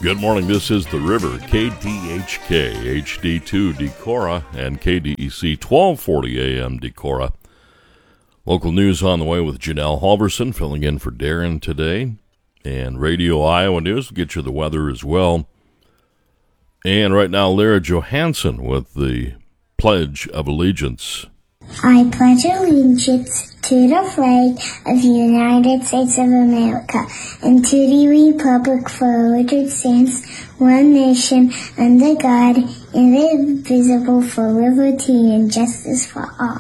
Good morning. This is The River, KDHK, HD2 Decorah, and KDEC 1240 AM Decorah. Local news on the way with Janelle Halverson, filling in for Darren today. And Radio Iowa News will get you the weather as well. And right now, Lara Johansson with the Pledge of Allegiance. I pledge allegiance to the flag of the United States of America and to the republic for which it stands, one nation, under God, indivisible, for liberty and justice for all.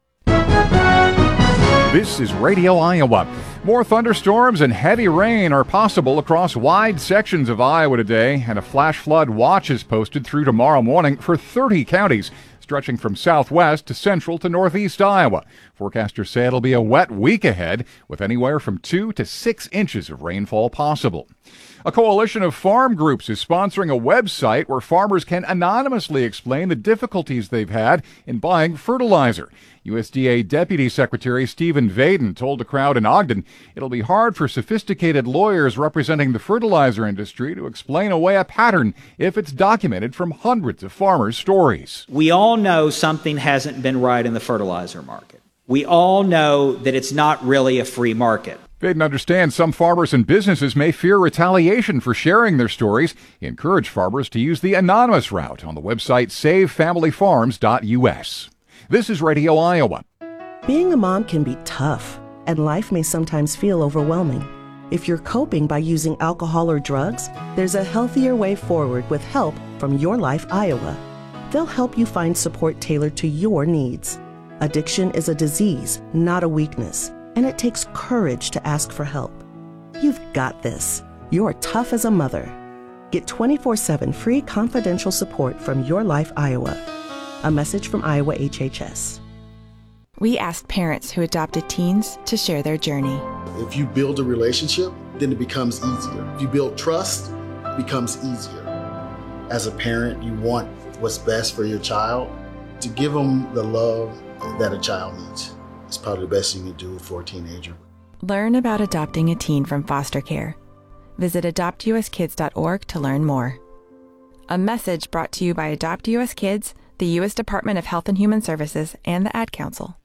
This is Radio Iowa. More thunderstorms and heavy rain are possible across wide sections of Iowa today, and a flash flood watch is posted through tomorrow morning for 30 counties, stretching from southwest to central to northeast Iowa. Forecasters say it'll be a wet week ahead, with anywhere from 2 to 6 inches of rainfall possible. A coalition of farm groups is sponsoring a website where farmers can anonymously explain the difficulties they've had in buying fertilizer. USDA Deputy Secretary Stephen Vaden told a crowd in Ogden it'll be hard for sophisticated lawyers representing the fertilizer industry to explain away a pattern if it's documented from hundreds of farmers' stories. We all know something hasn't been right in the fertilizer market. We all know that it's not really a free market. Vaden understands some farmers and businesses may fear retaliation for sharing their stories. He encouraged farmers to use the anonymous route on the website savefamilyfarms.us. This is Radio Iowa. Being a mom can be tough, and life may sometimes feel overwhelming. If you're coping by using alcohol or drugs, there's a healthier way forward with help from Your Life Iowa. They'll help you find support tailored to your needs. Addiction is a disease, not a weakness, and it takes courage to ask for help. You've got this. You're tough as a mother. Get 24/7 free confidential support from Your Life Iowa. A message from Iowa HHS. We asked parents who adopted teens to share their journey. If you build a relationship, then it becomes easier. If you build trust, it becomes easier. As a parent, you want what's best for your child. To give them the love that a child needs. It's probably the best you can do for a teenager. Learn about adopting a teen from foster care. Visit adoptuskids.org to learn more. A message brought to you by Adopt US Kids, the U.S. Department of Health and Human Services, and the Ad Council.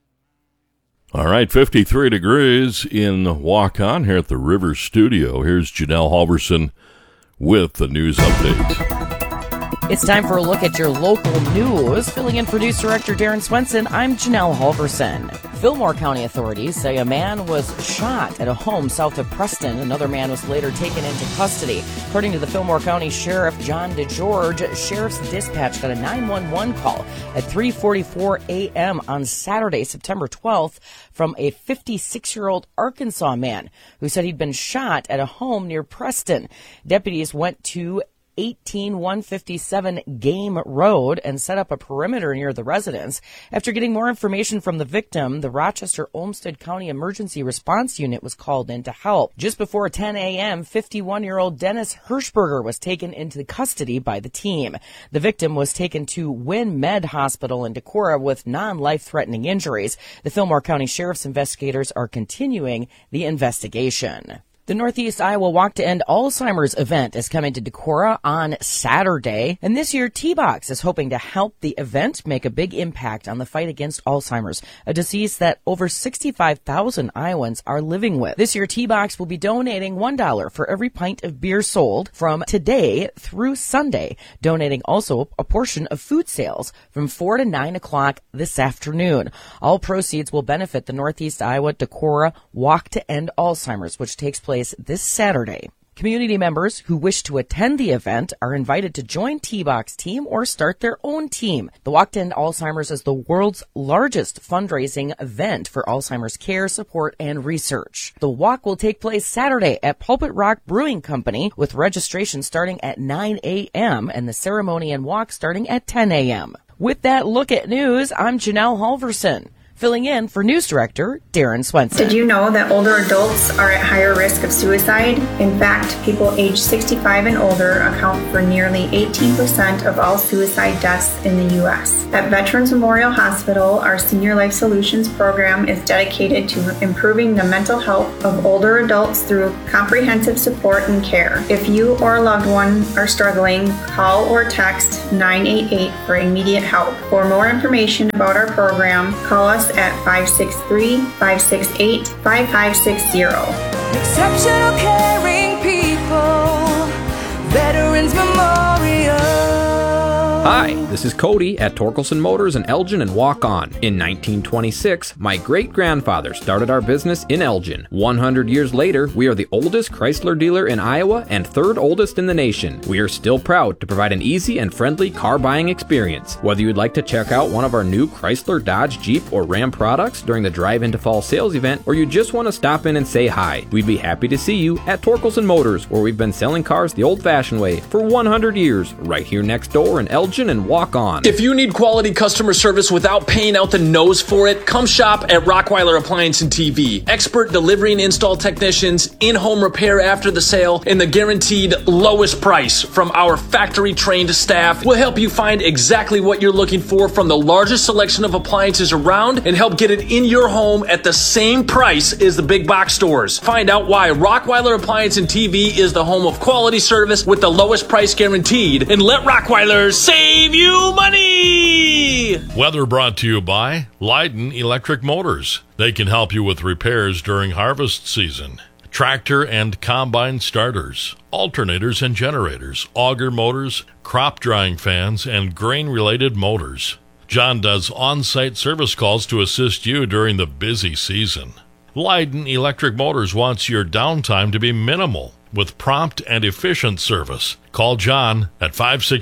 All right, 53 degrees in Waukon here at the River Studio. Here's Janelle Halverson with the news update. It's time for a look at your local news. Filling in for News Director Darren Swenson, I'm Janelle Halverson. Fillmore County authorities say a man was shot at a home south of Preston. Another man was later taken into custody. According to the Fillmore County Sheriff John DeGeorge, Sheriff's Dispatch got a 911 call at 3:44 a.m. on Saturday, September 12th, from a 56-year-old Arkansas man who said he'd been shot at a home near Preston. Deputies went to 18157 Game Road and set up a perimeter near the residence. After getting more information from the victim, the Rochester Olmsted County Emergency Response Unit was called in to help. Just before 10 a.m., 51-year-old Dennis Hirschberger was taken into custody by the team. The victim was taken to Wynn Med Hospital in Decorah with non-life-threatening injuries. The Fillmore County Sheriff's investigators are continuing the investigation. The Northeast Iowa Walk to End Alzheimer's event is coming to Decorah on Saturday. And this year, T-Box is hoping to help the event make a big impact on the fight against Alzheimer's, a disease that over 65,000 Iowans are living with. This year, T-Box will be donating $1 for every pint of beer sold from today through Sunday, donating also a portion of food sales from 4 to 9 o'clock this afternoon. All proceeds will benefit the Northeast Iowa Decorah Walk to End Alzheimer's, which takes place this Saturday. Community members who wish to attend the event are invited to join T-Box team or start their own team. The Walk to End Alzheimer's is the world's largest fundraising event for Alzheimer's care, support, and research. The walk will take place Saturday at Pulpit Rock Brewing Company, with registration starting at 9 a.m. and the ceremony and walk starting at 10 a.m. With that look at news, I'm Janelle Halverson. Filling in for News Director Darren Swenson. Did you know that older adults are at higher risk of suicide? In fact, people aged 65 and older account for nearly 18% of all suicide deaths in the U.S. At Veterans Memorial Hospital, our Senior Life Solutions program is dedicated to improving the mental health of older adults through comprehensive support and care. If you or a loved one are struggling, call or text 988 for immediate help. For more information about our program, call us at 563-568-5560. Exceptional caring people, Veterans Memorial. Hi, this is Cody at Torkelson Motors in Elgin and Walk On. In 1926, my great-grandfather started our business in Elgin. 100 years later, we are the oldest Chrysler dealer in Iowa and third oldest in the nation. We are still proud to provide an easy and friendly car buying experience. Whether you'd like to check out one of our new Chrysler, Dodge, Jeep, or Ram products during the Drive Into Fall sales event, or you just want to stop in and say hi, we'd be happy to see you at Torkelson Motors, where we've been selling cars the old-fashioned way for 100 years, right here next door in Elgin and Walk On. If you need quality customer service without paying out the nose for it, come shop at Rockweiler Appliance and TV. Expert delivery and install technicians, in-home repair after the sale, and the guaranteed lowest price from our factory-trained staff will help you find exactly what you're looking for from the largest selection of appliances around and help get it in your home at the same price as the big box stores. Find out why Rockweiler Appliance and TV is the home of quality service with the lowest price guaranteed, and let Rockweiler save you money! Weather brought to you by Leiden Electric Motors. They can help you with repairs during harvest season. Tractor and combine starters, alternators and generators, auger motors, crop drying fans, and grain-related motors. John does on-site service calls to assist you during the busy season. Leiden Electric Motors wants your downtime to be minimal with prompt and efficient service. Call John at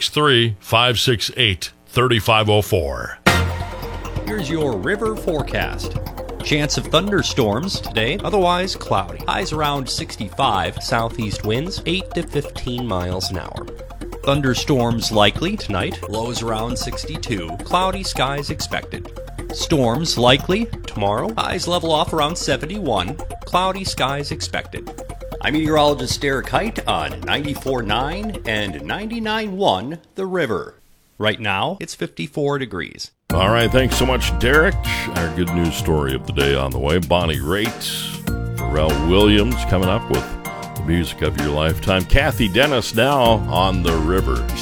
563-568-3504. Here's your river forecast. Chance of thunderstorms today, otherwise cloudy. Highs around 65, southeast winds 8 to 15 miles an hour. Thunderstorms likely tonight, lows around 62, cloudy skies expected. Storms likely tomorrow, highs level off around 71, cloudy skies expected. I'm meteorologist Derek Height on 94.9 and 99.1 The River. Right now, it's 54 degrees. All right, thanks so much, Derek. Our good news story of the day on the way. Bonnie Raitt, Pharrell Williams coming up with the music of your lifetime. Kathy Dennis now on The River.